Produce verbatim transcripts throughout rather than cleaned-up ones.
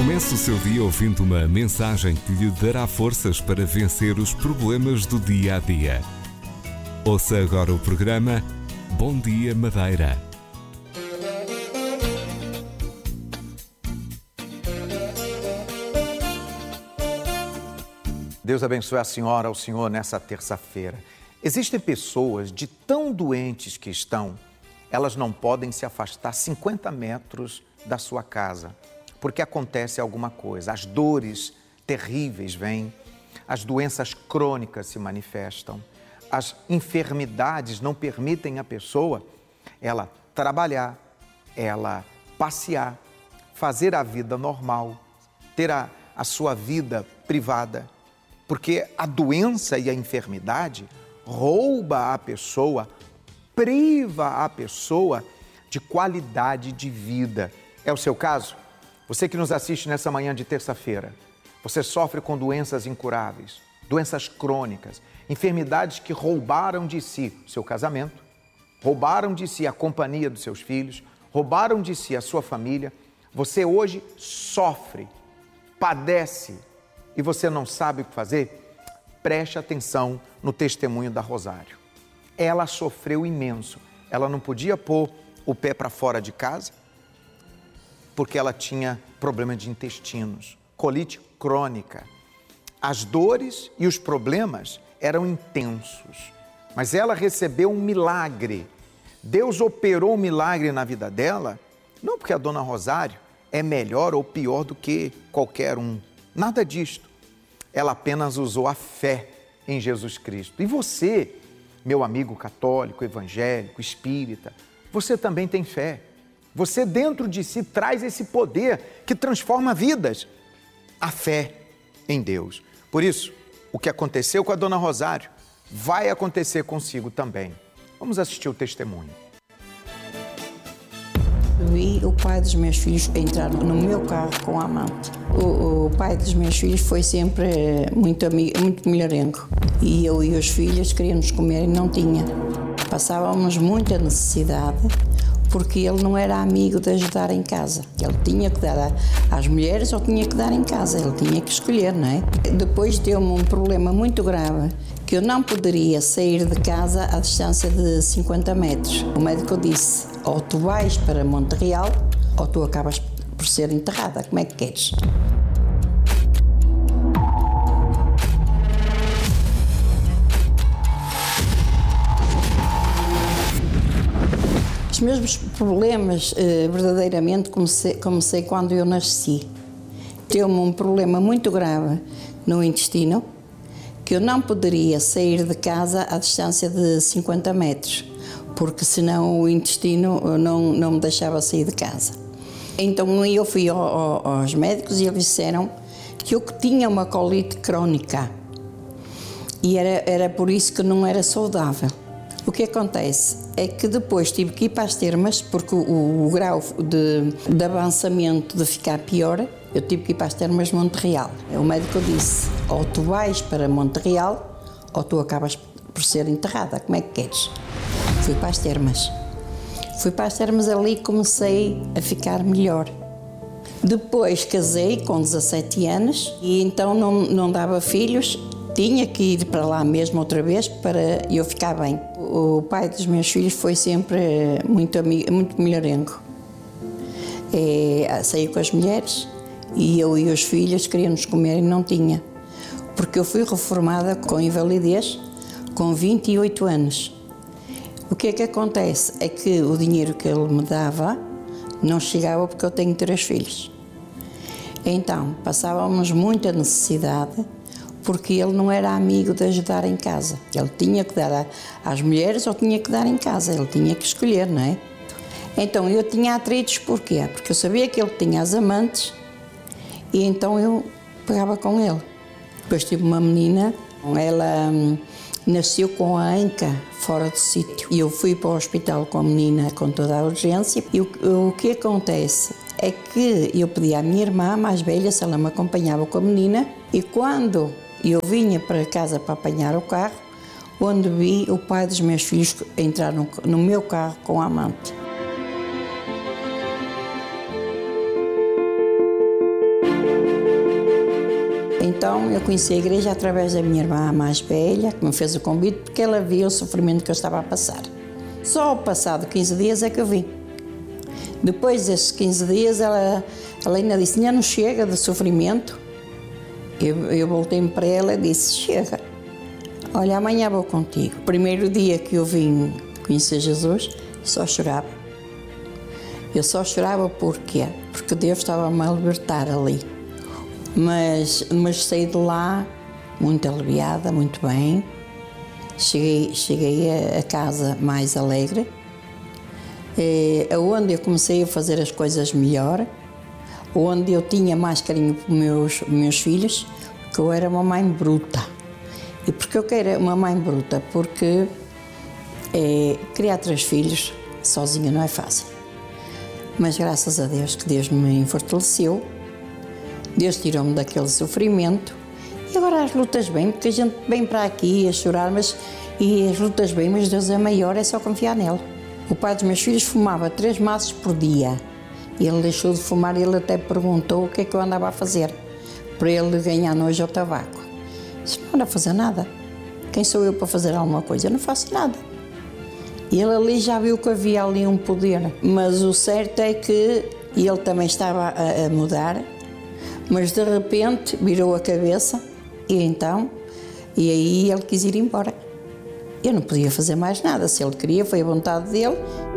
Comece o seu dia ouvindo uma mensagem que lhe dará forças para vencer os problemas do dia a dia. Ouça agora o programa Bom Dia Madeira. Deus abençoe a senhora, ao senhor, nessa terça-feira. Existem pessoas de tão doentes que estão, elas não podem se afastar cinquenta metros da sua casa, porque acontece alguma coisa. As dores terríveis vêm, as doenças crônicas se manifestam, as enfermidades não permitem à pessoa ela trabalhar, ela passear, fazer a vida normal, ter a, a sua vida privada. Porque a doença e a enfermidade rouba a pessoa, priva a pessoa de qualidade de vida. É o seu caso? Você que nos assiste nessa manhã de terça-feira, você sofre com doenças incuráveis, doenças crônicas, enfermidades que roubaram de si o seu casamento, roubaram de si a companhia dos seus filhos, roubaram de si a sua família. Você hoje sofre, padece, e você não sabe o que fazer? Preste atenção no testemunho da Rosário. Ela sofreu imenso. Ela não podia pôr o pé para fora de casa porque ela tinha problema de intestinos, colite crônica. As dores e os problemas eram intensos, mas ela recebeu um milagre. Deus operou um milagre na vida dela, não porque a dona Rosário é melhor ou pior do que qualquer um. Nada disto. Ela apenas usou a fé em Jesus Cristo. E você, meu amigo católico, evangélico, espírita, você também tem fé. Você dentro de si traz esse poder que transforma vidas. A fé em Deus. Por isso, o que aconteceu com a dona Rosário vai acontecer consigo também. Vamos assistir o testemunho. Vi o pai dos meus filhos entrar no meu carro com a amante. O, o pai dos meus filhos foi sempre muito, amigo, muito melhorengo. E eu e os filhos queríamos comer e não tinha. Passávamos muita necessidade porque ele não era amigo de ajudar em casa. Ele tinha que dar às mulheres ou tinha que dar em casa. Ele tinha que escolher, não é? Depois deu-me um problema muito grave que eu não poderia sair de casa à distância de cinquenta metros. O médico disse: ou tu vais para Monte Real, ou tu acabas por ser enterrada. Como é que queres? Os meus problemas, eh, verdadeiramente, comecei, comecei quando eu nasci. Deu-me um problema muito grave no intestino, que eu não poderia sair de casa à distância de cinquenta metros. Porque senão o intestino não, não me deixava sair de casa. Então eu fui ao, ao, aos médicos e eles disseram que eu tinha uma colite crónica. E era, era por isso que não era saudável. O que acontece é que depois tive que ir para as termas, porque o, o grau de, de avançamento de ficar pior, eu tive que ir para as termas de Monte Real. O médico disse: ou tu vais para Monte Real, ou tu acabas por ser enterrada. Como é que queres? Fui para as termas. Fui para as termas ali e comecei a ficar melhor. Depois casei com dezassete anos e então não, não dava filhos. Tinha que ir para lá mesmo outra vez para eu ficar bem. O pai dos meus filhos foi sempre muito, amigo, muito melhorengo. É, saiu com as mulheres e eu e os filhos queríamos comer e não tinha. Porque eu fui reformada com invalidez com vinte e oito anos. O que é que acontece? É que o dinheiro que ele me dava não chegava porque eu tenho três filhos. Então, passávamos muita necessidade porque ele não era amigo de ajudar em casa. Ele tinha que dar às mulheres ou tinha que dar em casa. Ele tinha que escolher, não é? Então, eu tinha atritos, porquê? Porque eu sabia que ele tinha as amantes e então eu pegava com ele. Depois tive uma menina, ela hum, nasceu com a anca fora do sítio. E eu fui para o hospital com a menina com toda a urgência. E o, o que acontece é que eu pedi à minha irmã mais velha se ela me acompanhava com a menina e quando eu vinha para casa para apanhar o carro, onde vi o pai dos meus filhos entrar no, no meu carro com a amante. Então eu conheci a igreja através da minha irmã mais velha, que me fez o convite, porque ela via o sofrimento que eu estava a passar. Só ao passado quinze dias é que eu vim. Depois desses quinze dias, ela, ela ainda disse, ainda não chega de sofrimento. Eu, eu voltei-me para ela e disse, chega, olha, amanhã vou contigo. O primeiro dia que eu vim conhecer Jesus, só chorava. Eu só chorava porquê? Porque Deus estava-me a libertar ali. Mas, mas saí de lá muito aliviada, muito bem. Cheguei, cheguei a, a casa mais alegre, é, onde eu comecei a fazer as coisas melhor, onde eu tinha mais carinho para os meus, meus filhos, porque eu era uma mãe bruta. E porquê eu quero uma mãe bruta? Porque é, criar três filhos sozinha não é fácil. Mas graças a Deus que Deus me fortaleceu, Deus tirou-me daquele sofrimento e agora as lutas bem, porque a gente vem para aqui a chorar, mas e as lutas bem, mas Deus é maior, é só confiar nele. O pai dos meus filhos fumava três maços por dia. Ele deixou de fumar e ele até perguntou o que é que eu andava a fazer para ele ganhar nojo ao tabaco. Disse, não anda a fazer nada. Quem sou eu para fazer alguma coisa? Eu não faço nada. E ele ali já viu que havia ali um poder, mas o certo é que ele também estava a, a mudar, mas de repente virou a cabeça e então, e aí ele quis ir embora. Eu não podia fazer mais nada, se ele queria, foi a vontade dele.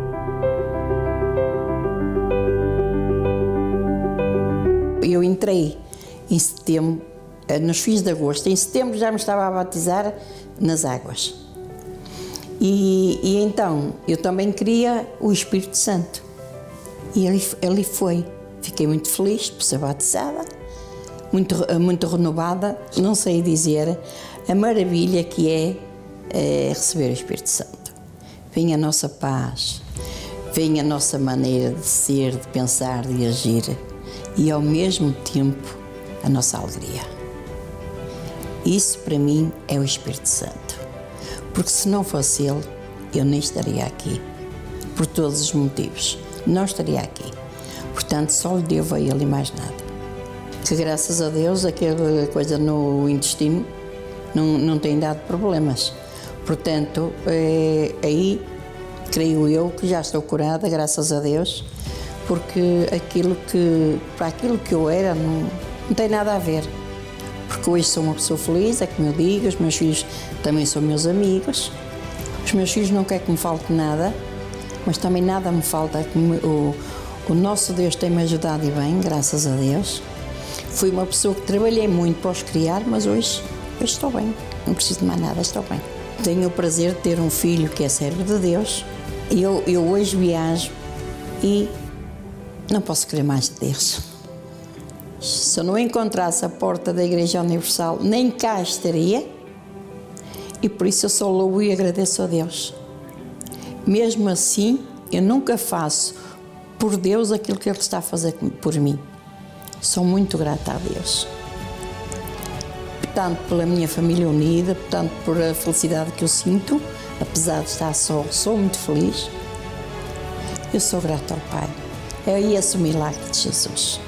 Eu entrei em setembro, nos fins de agosto, em setembro já me estava a batizar nas águas. E, e então, eu também queria o Espírito Santo. E ele, ele foi. Fiquei muito feliz por ser batizada, muito, muito renovada. Não sei dizer a maravilha que é, é receber o Espírito Santo. Vem a nossa paz, vem a nossa maneira de ser, de pensar, de agir e ao mesmo tempo a nossa alegria. Isso para mim é o Espírito Santo. Porque se não fosse ele, eu nem estaria aqui. Por todos os motivos, não estaria aqui. Portanto, só lhe devo a ele e mais nada. Que graças a Deus, aquela coisa no intestino não, não tem dado problemas. Portanto, é, aí, creio eu que já estou curada, graças a Deus, porque aquilo que, para aquilo que eu era não, não tem nada a ver. Porque hoje sou uma pessoa feliz, é como eu digo, os meus filhos também são meus amigos. Os meus filhos não querem que me falte nada, mas também nada me falta. O, o nosso Deus tem-me ajudado e bem, graças a Deus. Fui uma pessoa que trabalhei muito para os criar, mas hoje, hoje estou bem. Não preciso de mais nada, estou bem. Tenho o prazer de ter um filho que é servo de Deus. Eu, eu hoje viajo e não posso querer mais de Deus. Se eu não encontrasse a porta da Igreja Universal, nem cá estaria, e por isso eu só louvo e agradeço a Deus. Mesmo assim, eu nunca faço por Deus aquilo que Ele está a fazer por mim. Sou muito grata a Deus. Tanto pela minha família unida, tanto por a felicidade que eu sinto, apesar de estar só, sou muito feliz. Eu sou grata ao Pai. É esse o milagre de Jesus.